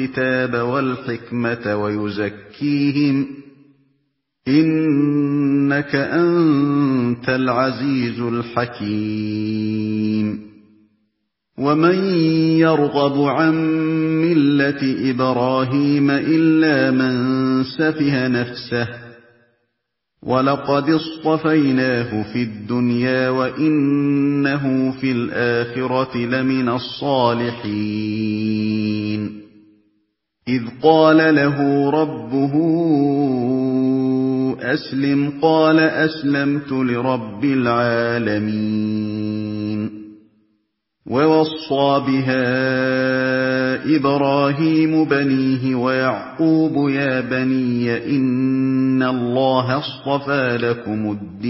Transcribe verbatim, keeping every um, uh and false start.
الكتاب والحكمة ويزكيهم إنك أنت العزيز الحكيم ومن يرغب عن ملة إبراهيم إلا من سفه نفسه ولقد اصطفيناه في الدنيا وإنه في الآخرة لمن الصالحين إذ قال له ربه أسلم قال أسلمت لرب العالمين ووصى بها إبراهيم بنيه ويعقوب يا بني إن الله اصطفى لكم الدين